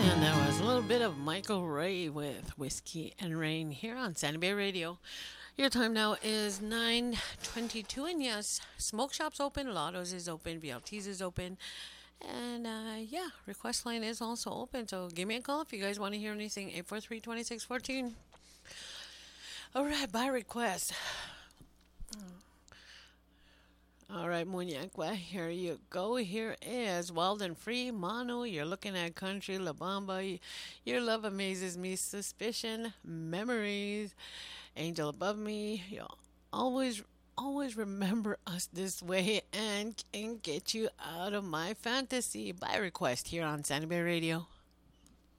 And that was a little bit of Michael Ray with Whiskey and Rain here on Sandy Bay Radio. Your time now is 9:22, and yes, smoke shops open, Lotto's is open, VLT's is open, and yeah, request line is also open. So give me a call if you guys want to hear anything. 843-2614. All right, by request. All right, Muñeca, here you go. Here is Wild and Free, Mono. You're looking at Country, La Bamba. Your love amazes me. Suspicion, Memories, Angel Above Me. You always remember us this way and can get you out of my fantasy by request here on Sandy Bay Radio.